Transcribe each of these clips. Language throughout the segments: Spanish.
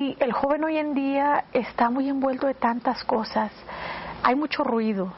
Y el joven hoy en día está muy envuelto de tantas cosas. Hay mucho ruido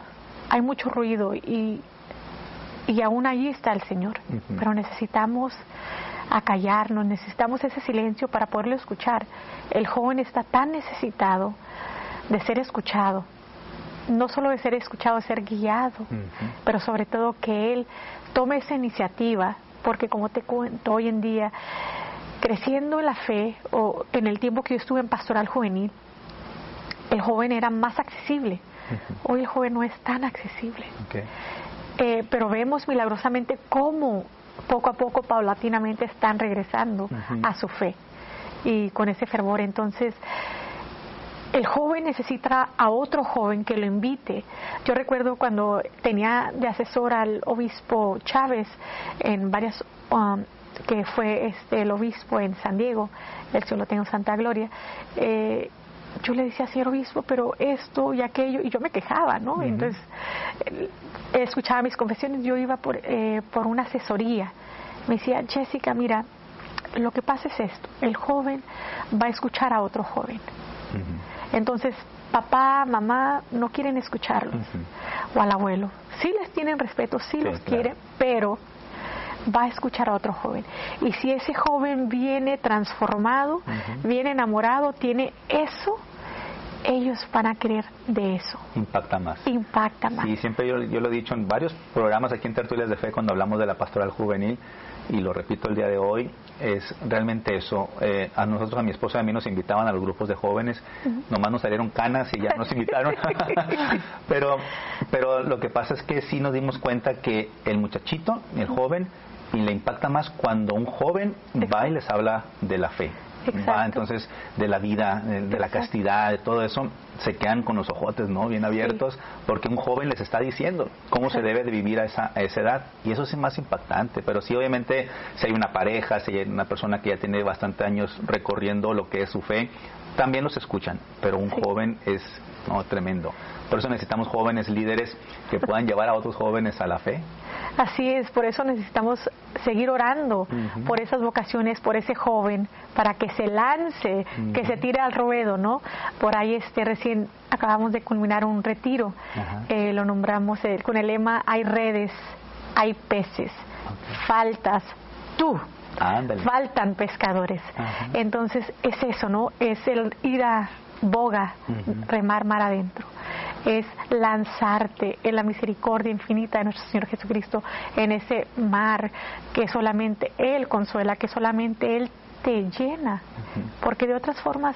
y aún ahí está el Señor. Pero necesitamos acallarnos, necesitamos ese silencio para poderlo escuchar. El joven está tan necesitado de ser escuchado. No solo de ser escuchado, de ser guiado, pero sobre todo que él tome esa iniciativa, porque como te cuento, hoy en día, creciendo en la fe, o en el tiempo que yo estuve en pastoral juvenil, el joven era más accesible. Hoy el joven no es tan accesible. Pero vemos milagrosamente cómo poco a poco, paulatinamente, están regresando a su fe y con ese fervor. Entonces, el joven necesita a otro joven que lo invite. Yo recuerdo cuando tenía de asesor al obispo Chávez en varias, que fue el obispo en San Diego, el Señor lo tenga en santa gloria. Yo le decía, señor obispo, pero esto y aquello, y yo me quejaba, ¿no? Entonces, escuchaba mis confesiones, yo iba por una asesoría. Me decía, Jessica, mira, lo que pasa es esto, el joven va a escuchar a otro joven. Entonces, papá, mamá no quieren escucharlos, o al abuelo. Sí les tienen respeto, sí los quieren, pero va a escuchar a otro joven. Y si ese joven viene transformado, viene enamorado, tiene eso, ellos van a querer de eso. Impacta más. Impacta más. Sí, siempre yo lo he dicho en varios programas aquí en Tertulias de Fe cuando hablamos de la pastoral juvenil, y lo repito el día de hoy, es realmente eso. A nosotros, a mi esposa y a mí nos invitaban a los grupos de jóvenes, nomás nos salieron canas y ya nos invitaron. pero lo que pasa es que sí nos dimos cuenta que el muchachito, el joven, y le impacta más cuando un joven va y les habla de la fe. Va, entonces, de la vida, de la castidad, de todo eso, se quedan con los ojotes, ¿no? Bien abiertos, porque un joven les está diciendo cómo se debe de vivir a esa edad, y eso es más impactante. Pero sí, obviamente, si hay una pareja, si hay una persona que ya tiene bastante años recorriendo lo que es su fe, también los escuchan, pero un joven es tremendo. Por eso necesitamos jóvenes líderes que puedan llevar a otros jóvenes a la fe. Así es, por eso necesitamos seguir orando por esas vocaciones, por ese joven, para que se lance, que se tire al ruedo, ¿no? Por ahí recién acabamos de culminar un retiro, lo nombramos con el lema: hay redes, hay peces, faltas tú. Faltan pescadores. Entonces es eso, ¿no? Es el ir a boga, remar mar adentro. Es lanzarte en la misericordia infinita de nuestro Señor Jesucristo, en ese mar que solamente Él consuela, que solamente Él te llena, porque de otras formas,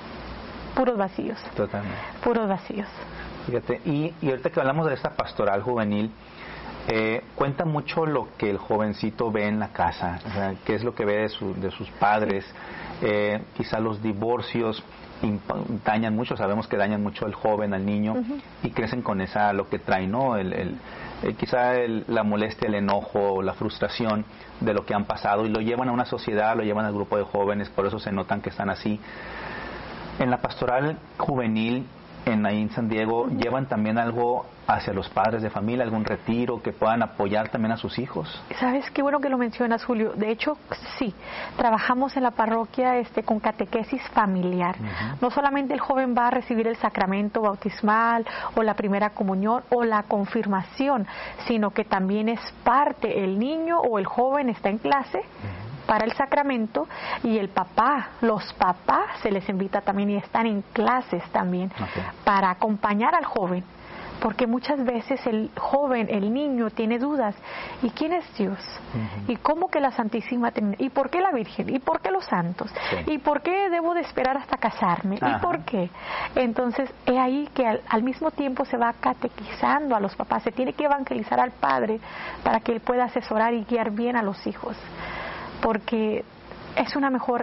puros vacíos. Totalmente. Puros vacíos. Fíjate, y ahorita que hablamos de esta pastoral juvenil, cuenta mucho lo que el jovencito ve en la casa, o sea, qué es lo que ve de sus padres, quizá los divorcios dañan mucho, sabemos que dañan mucho al joven, al niño, y crecen con lo que trae, ¿no? Quizá la molestia, el enojo, la frustración de lo que han pasado, y lo llevan a una sociedad, lo llevan al grupo de jóvenes, por eso se notan que están así. En la pastoral juvenil, ahí en San Diego, ¿llevan también algo hacia los padres de familia, algún retiro que puedan apoyar también a sus hijos? ¿Sabes qué bueno que lo mencionas, Julio? De hecho, sí, trabajamos en la parroquia con catequesis familiar. No solamente el joven va a recibir el sacramento bautismal o la primera comunión o la confirmación, sino que también es parte, el niño o el joven está en clase para el sacramento, y el papá, los papás se les invita también y están en clases también para acompañar al joven, porque muchas veces el joven, el niño tiene dudas: ¿y quién es Dios? ¿Y cómo que la Santísima Trinidad? ¿Y por qué la Virgen? ¿Y por qué los santos? ¿Y por qué debo de esperar hasta casarme? ¿Y por qué? Entonces es ahí que al mismo tiempo se va catequizando a los papás, se tiene que evangelizar al padre para que él pueda asesorar y guiar bien a los hijos, porque es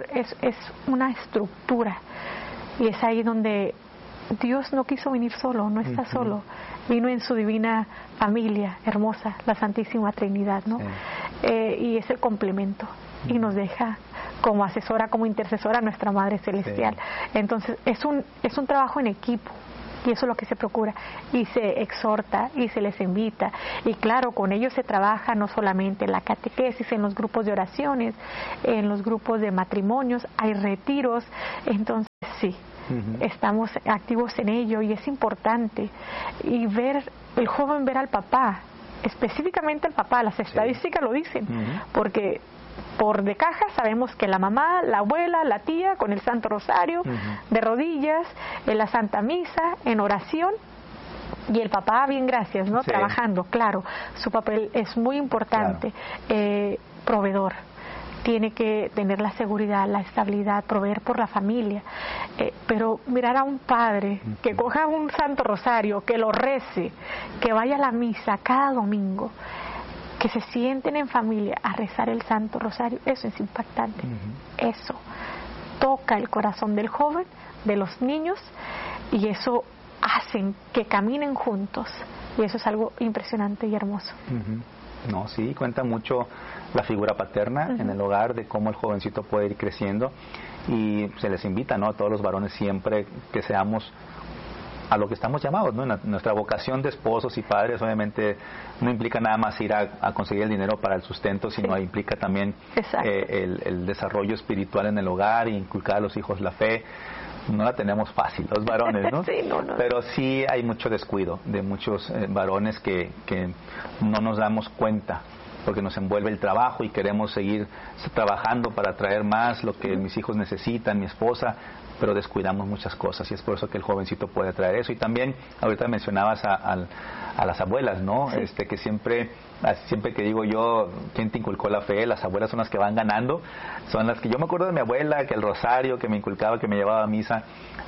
una estructura, y es ahí donde Dios no quiso venir solo, no está solo, vino en su divina familia hermosa, la Santísima Trinidad, ¿no? Y es el complemento, y nos deja como asesora, como intercesora, nuestra Madre Celestial. Entonces es un trabajo en equipo, Y eso es lo que se procura, y se exhorta, y se les invita. Y claro, con ellos se trabaja no solamente en la catequesis, en los grupos de oraciones, en los grupos de matrimonios, hay retiros. Entonces sí, estamos activos en ello, y es importante. Y ver, el joven ver al papá, específicamente al papá, las estadísticas lo dicen, porque por de caja sabemos que la mamá, la abuela, la tía con el Santo Rosario, de rodillas, en la Santa Misa, en oración, y el papá, bien gracias, ¿no? Trabajando, claro, su papel es muy importante, proveedor. Tiene que tener la seguridad, la estabilidad, proveer por la familia. Pero mirar a un padre que coja un Santo Rosario, que lo rece, que vaya a la misa cada domingo, que se sienten en familia a rezar el Santo Rosario, eso es impactante. Eso toca el corazón del joven, de los niños, y eso hacen que caminen juntos, y eso es algo impresionante y hermoso. No, sí, cuenta mucho la figura paterna en el hogar, de cómo el jovencito puede ir creciendo, y se les invita, ¿no?, a todos los varones siempre que seamos a lo que estamos llamados, ¿no? Nuestra vocación de esposos y padres obviamente no implica nada más ir a conseguir el dinero para el sustento, sino implica también el desarrollo espiritual en el hogar, e inculcar a los hijos la fe. No la tenemos fácil los varones, ¿no? Pero sí hay mucho descuido de muchos varones que no nos damos cuenta, porque nos envuelve el trabajo y queremos seguir trabajando para traer más, lo que mis hijos necesitan, mi esposa, pero descuidamos muchas cosas, y es por eso que el jovencito puede traer eso. Y también ahorita mencionabas a las abuelas, ¿no? Que siempre que digo yo, ¿quién te inculcó la fe? Las abuelas son las que van ganando, son las que yo me acuerdo de mi abuela, que el rosario, que me inculcaba, que me llevaba a misa.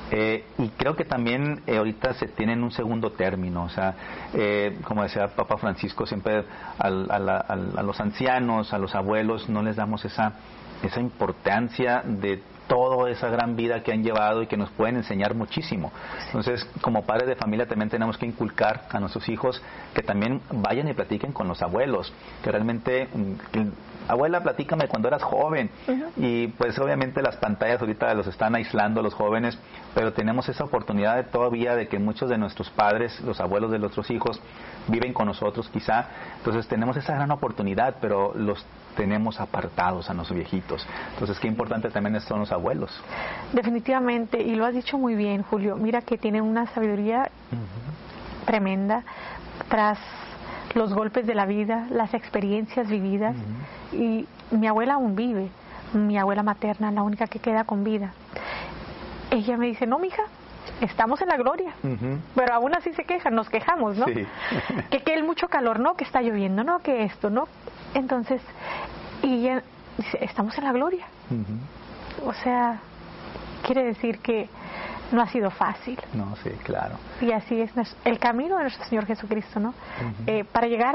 Y creo que también ahorita se tienen un segundo término, o sea, como decía Papa Francisco, siempre a los ancianos, a los abuelos, no les damos esa importancia de toda esa gran vida que han llevado y que nos pueden enseñar muchísimo. Entonces, como padres de familia también tenemos que inculcar a nuestros hijos que también vayan y platiquen con los abuelos, que realmente, abuela, platícame cuando eras joven. Y pues obviamente las pantallas ahorita los están aislando a los jóvenes, pero tenemos esa oportunidad todavía de que muchos de nuestros padres, los abuelos de nuestros hijos, viven con nosotros quizá. Entonces tenemos esa gran oportunidad, pero los tenemos apartados a los viejitos. Entonces qué importante también son los abuelos. Definitivamente, y lo has dicho muy bien, Julio. Mira que tienen una sabiduría tremenda tras los golpes de la vida, las experiencias vividas. Y mi abuela aún vive, mi abuela materna, la única que queda con vida. Ella me dice, no, mija, estamos en la gloria, pero aún así se quejan, nos quejamos, ¿no? Que el mucho calor, no, que está lloviendo, no, que esto, no. Entonces, y ella dice, estamos en la gloria. O sea, quiere decir que no ha sido fácil. No, sí, claro. Y así es el camino de nuestro Señor Jesucristo, ¿no? Para llegar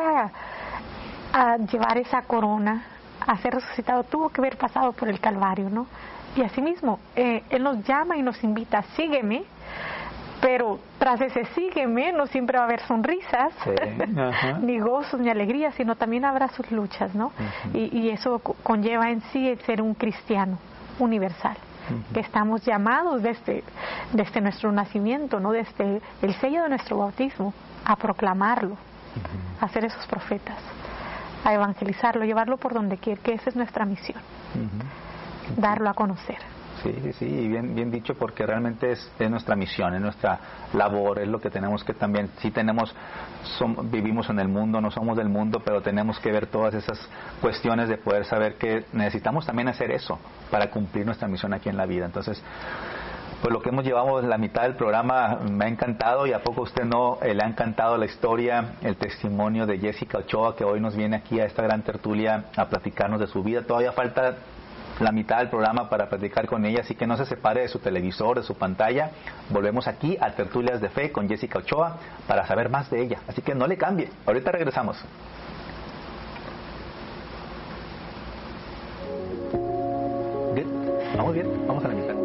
a llevar esa corona, a ser resucitado, tuvo que haber pasado por el Calvario, ¿no? Y así mismo, Él nos llama y nos invita, sígueme, pero tras ese sígueme no siempre va a haber sonrisas, ni gozos, ni alegrías, sino también habrá sus luchas, ¿no? Y eso conlleva en sí el ser un cristiano universal, que estamos llamados desde nuestro nacimiento, ¿no? Desde el sello de nuestro bautismo, a proclamarlo, a ser esos profetas, a evangelizarlo, llevarlo por donde quiera, que esa es nuestra misión, darlo a conocer. Sí, y bien dicho, porque realmente es nuestra misión, es nuestra labor, es lo que tenemos que también, sí vivimos en el mundo, no somos del mundo, pero tenemos que ver todas esas cuestiones de poder saber que necesitamos también hacer eso para cumplir nuestra misión aquí en la vida. Entonces, pues lo que hemos llevado en la mitad del programa me ha encantado, y a poco usted no le ha encantado la historia, el testimonio de Jessica Ochoa, que hoy nos viene aquí a esta gran tertulia a platicarnos de su vida. Todavía falta la mitad del programa para platicar con ella, así que no se separe de su televisor, de su pantalla. Volvemos aquí a Tertulias de Fe con Jessica Ochoa para saber más de ella, así que no le cambie, ahorita regresamos. Bien, vamos a la mitad.